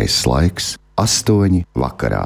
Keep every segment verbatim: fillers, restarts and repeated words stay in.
Pareizs laiks - astoņi vakarā.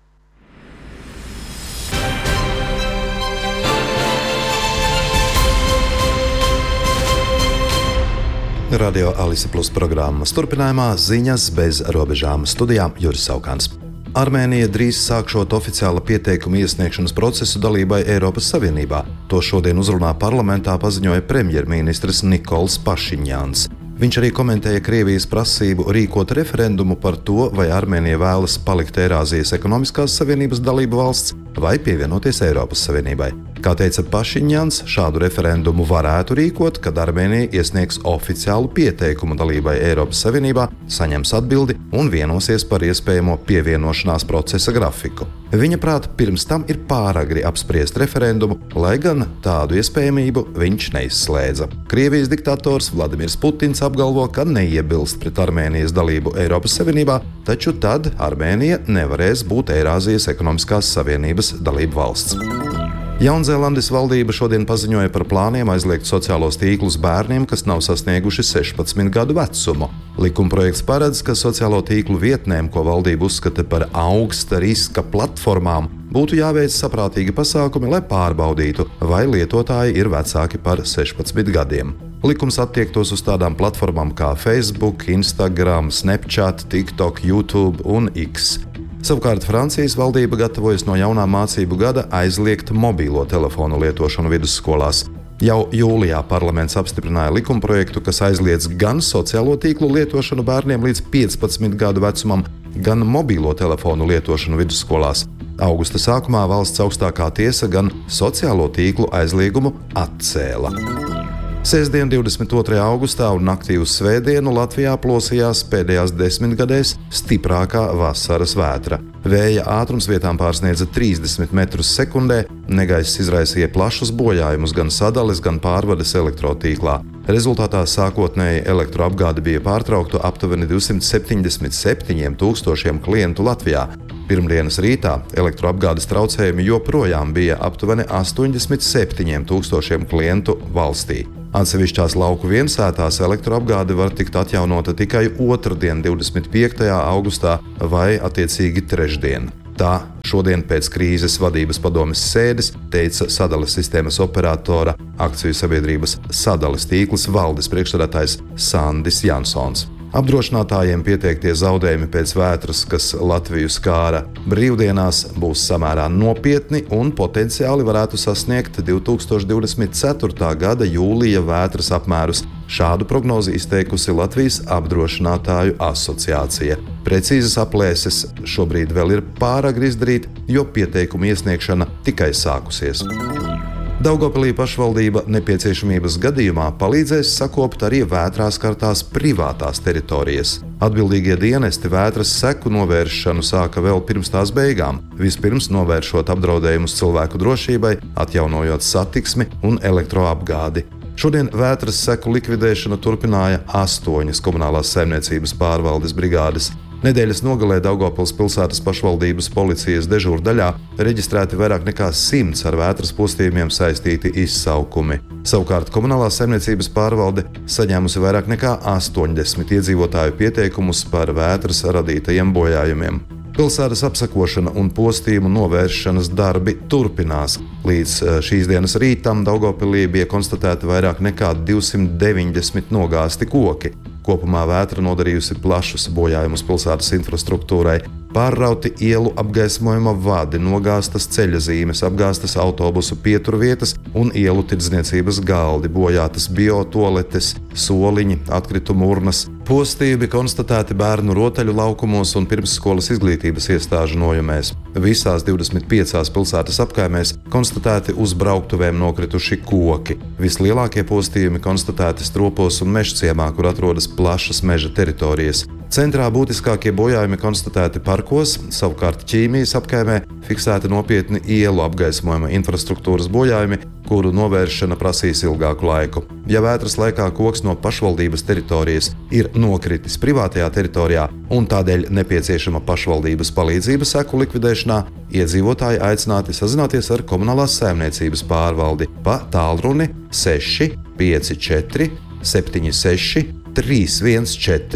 Radio Alise Plus programmas turpinājumā ziņas bez robežām. Studijā Juris Saukāns. Armēnija drīz sākšot oficiāla pieteikuma iesniegšanas procesu dalībai Eiropas Savienībā. To šodien uzrunā parlamentā paziņoja premjerministrs Nikols Pašiņjāns. Viņš arī komentēja Krievijas prasību rīkot referendumu par to, vai Armēnija vēlas palikt Eirāzijas ekonomiskās savienības dalību valsts vai pievienoties Eiropas Savienībai. Kā teica Pašiņjāns, šādu referendumu varētu rīkot, kad Armēnija iesniegs oficiālu pieteikumu dalībai Eiropas Savienībā, saņems atbildi un vienosies par iespējamo pievienošanās procesa grafiku. Viņa prāt, pirms tam ir pāragri apspriest referendumu, lai gan tādu iespējamību viņš neizslēdza. Krievijas diktators Vladimirs Putins apgalvo, ka neiebilst pret Armēnijas dalību Eiropas Savienībā, taču tad Armēnija nevarēs būt Eirāzijas ekonomiskās savienības dalību valsts. Jaunzēlandes valdība šodien paziņoja par plāniem aizliegt sociālos tīklus bērniem, kas nav sasnieguši sešpadsmit gadu vecumu. Likumprojekts paredz, ka sociālo tīklu vietnēm, ko valdība uzskata par augsta riska platformām, būtu jāveic saprātīgi pasākumi, lai pārbaudītu, vai lietotāji ir vecāki par sešpadsmit gadiem. Likums attiektos uz tādām platformām kā Facebook, Instagram, Snapchat, TikTok, YouTube un X. Savukārt Francijas valdība gatavojas no jaunā mācību gada aizliegt mobīlo telefonu lietošanu vidusskolās. Jau jūlijā parlaments apstiprināja likumprojektu, kas aizliedz gan sociālo tīklu lietošanu bērniem līdz piecpadsmit gadu vecumam, gan mobīlo telefonu lietošanu vidusskolās. Augusta sākumā valsts augstākā tiesa gan sociālo tīklu aizliegumu atcēla. Sestdien, divdesmit otrajā augustā un naktī uz svētdienu Latvijā plosījās pēdējās desmitgadēs stiprākā vasaras vētra. Vēja ātrums vietām pārsniedza trīsdesmit metrus sekundē, negaiss izraisīja plašus bojājumus gan sadales, gan pārvades elektrotīklā. Rezultātā sākotnēji elektroapgāde bija pārtraukta aptuveni divsimt septiņdesmit septiņiem tūkstošiem klientu Latvijā. Pirmdienas rītā elektroapgādes traucējumi joprojām bija aptuveni astoņdesmit septiņiem tūkstošiem klientu valstī. Atsevišķās lauku viensētās elektroapgāde var tikt atjaunota tikai otrdien, divdesmit piektajā augustā vai attiecīgi trešdien. Tā šodien pēc krīzes vadības padomes sēdes teica sadales sistēmas operatora akciju sabiedrības sadales tīkls valdes priekšsēdētājs Sandis Jansons. Apdrošinātājiem pieteiktie zaudējumi pēc vētras, kas Latviju skāra brīvdienās, būs samērā nopietni un potenciāli varētu sasniegt divi tūkstoši divdesmit ceturtā gada jūlija vētras apmērus. Šādu prognozi izteikusi Latvijas apdrošinātāju asociācija. Precīzas aplēses šobrīd vēl ir pāragri izdarīt, jo pieteikuma iesniegšana tikai sākusies. Daugavpilī pašvaldība nepieciešamības gadījumā palīdzēs sakopt arī vētrā skartās privātās teritorijas. Atbildīgie dienesti vētras seku novēršanu sāka vēl pirms tās beigām, vispirms novēršot apdraudējumus cilvēku drošībai, atjaunojot satiksmi un elektroapgādi. Šodien vētras seku likvidēšanu turpināja astoņas komunālās saimniecības pārvaldes brigādes. Nedēļas nogalē Daugavpils pilsētas pašvaldības policijas dežūrdaļā reģistrēti vairāk nekā simts ar vētras postījumiem saistīti izsaukumi. Savukārt komunālās saimniecības pārvalde saņēmusi vairāk nekā astoņdesmit iedzīvotāju pieteikumus par vētras radītajiem bojājumiem. Pilsētas apsakošana un postījumu novēršanas darbi turpinās. Līdz šīs dienas rītam Daugavpilī bija konstatēti vairāk nekā divsimt deviņdesmit nogāsti koki. Kopumā vētra nodarījusi plašus bojājumus pilsētas infrastruktūrai. Pārrauti ielu apgaismojuma vadi, nogāstas ceļa zīmes, apgāstas autobusu pieturvietas un ielu tirdzniecības galdi, bojātas biotoaletes, soliņi, atkritumu urnas. Postījumi konstatēti bērnu rotaļu laukumos un pirmsskolas izglītības iestāžu nojumēs. Visās divdesmit piecās pilsētas apkaimēs konstatēti uz brauktuvēm nokrituši koki. Vislielākie postījumi konstatēti Stropos un Mežciemā, kur atrodas plašas meža teritorijas. Centrā būtiskākie bojājumi konstatēti parkos, savukārt Ķīmijas apkaimē fiksēti nopietni ielu apgaismojuma infrastruktūras bojājumi, kuru novēršana prasīs ilgāku laiku. Ja vētras laikā koks no pašvaldības teritorijas ir nokritis privātajā teritorijā un tādēļ nepieciešama pašvaldības palīdzība seku likvidēšanā, iedzīvotāji aicināti sazināties ar komunālās saimniecības pārvaldi pa tālruni seši pieci četri septiņi seši trīs viens četri.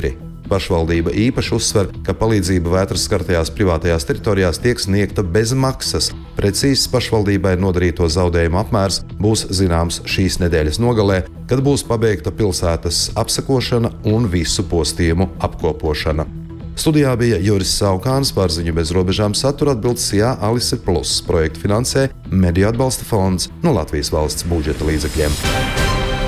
Pašvaldība īpaši uzsver, ka palīdzība vētras skartajās privātajās teritorijās tiek sniegta bez maksas. Precīzs pašvaldībai nodarīto zaudējumu apmērs būs zināms šīs nedēļas nogalē, kad būs pabeigta pilsētas apsekošana un visu postījumu apkopošana. Studijā bija Juris Saukāns, par ziņu bez robežām satura atbildes Jā, Alise Plus. Projektu finansē Mediju atbalsta fonds no Latvijas valsts budžeta līdzekļiem.